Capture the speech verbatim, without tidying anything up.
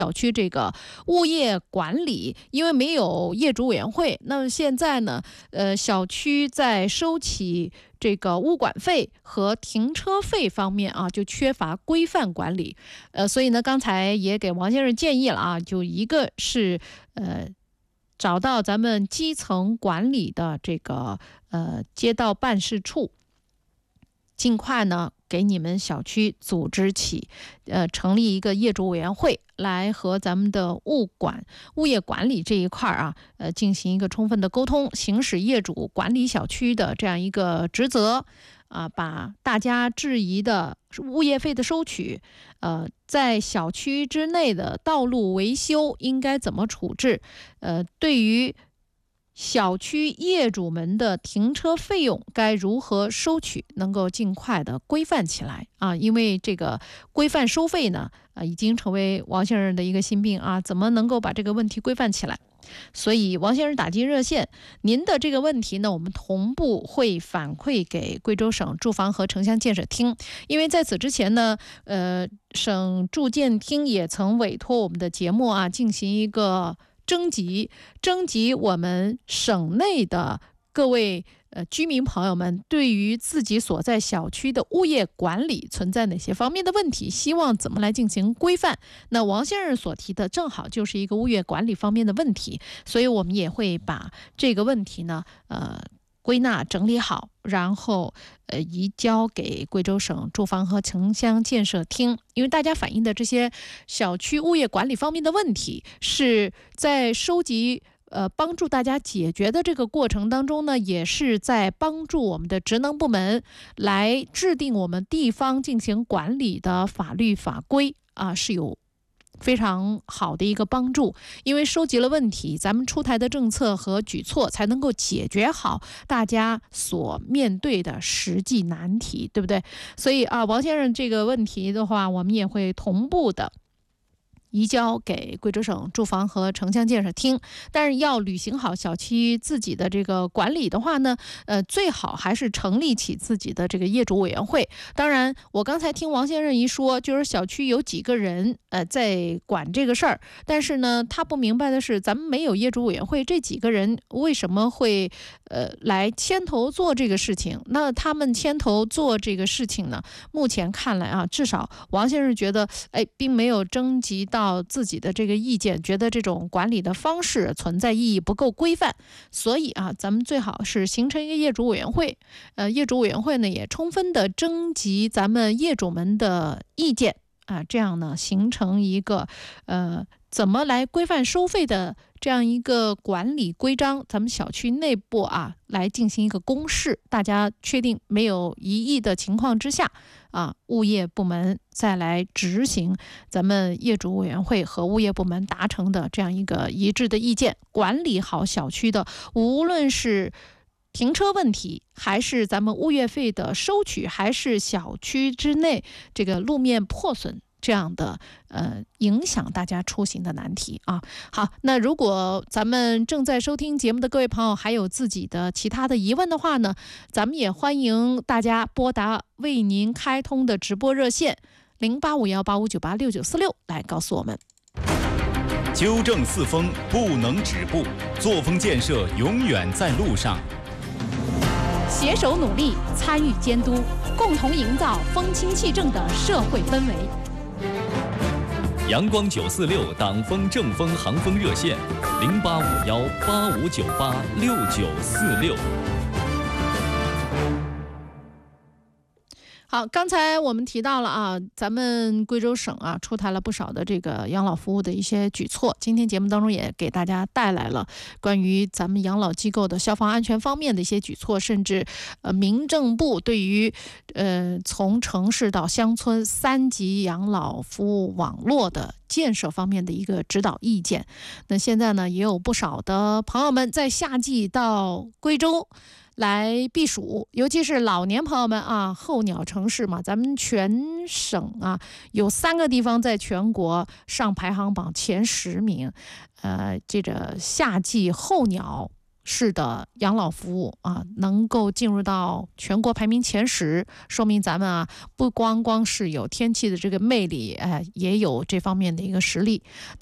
小区这个物业管理，因为没有业主委员会，那么现在呢，呃，小区在收起这个物管费和停车费方面啊，就缺乏规范管理。呃，所以呢，刚才也给王先生建议了啊，就一个是呃。找到咱们基层管理的这个呃街道办事处，尽快呢给你们小区组织起，呃，成立一个业主委员会，来和咱们的物管、物业管理这一块啊，呃，进行一个充分的沟通，行使业主管理小区的这样一个职责。啊，把大家质疑的物业费的收取，呃，在小区之内的道路维修应该怎么处置？呃，对于小区业主们的停车费用该如何收取，能够尽快的规范起来啊！因为这个规范收费呢，啊，已经成为王先生的一个心病啊，怎么能够把这个问题规范起来？所以王先生打进热线，您的这个问题呢，我们同步会反馈给贵州省住房和城乡建设厅。因为在此之前呢，呃，省住建厅也曾委托我们的节目啊，进行一个征集，征集我们省内的各位呃居民朋友们对于自己所在小区的物业管理存在哪些方面的问题，希望怎么来进行规范。那王先生所提的正好就是一个物业管理方面的问题，所以我们也会把这个问题呢，呃。归纳整理好，然后呃移交给贵州省住房和城乡建设厅。因为大家反映的这些小区物业管理方面的问题，是在收集呃帮助大家解决的这个过程当中呢，也是在帮助我们的职能部门来制定我们地方进行管理的法律法规啊，是有非常好的一个帮助。因为收集了问题，咱们出台的政策和举措才能够解决好大家所面对的实际难题，对不对？所以啊，王先生这个问题的话，我们也会同步的移交给贵州省住房和城乡建设厅。但是要履行好小区自己的这个管理的话呢，呃，最好还是成立起自己的这个业主委员会。当然，我刚才听王先生一说，就是小区有几个人呃在管这个事儿，但是呢，他不明白的是，咱们没有业主委员会，这几个人为什么会呃来牵头做这个事情？那他们牵头做这个事情呢，目前看来啊，至少王先生觉得，哎，并没有征集到到自己的这个意见，觉得这种管理的方式存在意义，不够规范。所以啊，咱们最好是形成一个业主委员会，呃，业主委员会呢也充分的征集咱们业主们的意见啊，这样呢形成一个呃怎么来规范收费的这样一个管理规章，咱们小区内部啊来进行一个公示，大家确定没有异议的情况之下啊，物业部门再来执行咱们业主委员会和物业部门达成的这样一个一致的意见，管理好小区的无论是停车问题，还是咱们物业费的收取，还是小区之内这个路面破损这样的呃影响大家出行的难题啊。好，那如果咱们正在收听节目的各位朋友还有自己的其他的疑问的话呢，咱们也欢迎大家拨打为您开通的直播热线零八五幺八五九八六九四六来告诉我们。 纠正四风不能止步，作风建设永远在路上。 携手努力，参与监督，共同营造风清气正的社会氛围。 阳光九四六党风正风航风热线零八五幺八五九八六九四六。 好，刚才我们提到了啊，咱们贵州省啊出台了不少的这个养老服务的一些举措。今天节目当中也给大家带来了关于咱们养老机构的消防安全方面的一些举措，甚至呃民政部对于呃从城市到乡村三级养老服务网络的建设方面的一个指导意见。那现在呢，也有不少的朋友们在夏季到贵州来避暑，尤其是老年朋友们啊，候鸟城市嘛，咱们全省啊有三个地方在全国上排行榜前十名，呃，这个夏季候鸟式的养老服务啊，能够进入到全国排名前十，说明咱们啊不光光是有天气的这个魅力，哎，也有这方面的一个实力。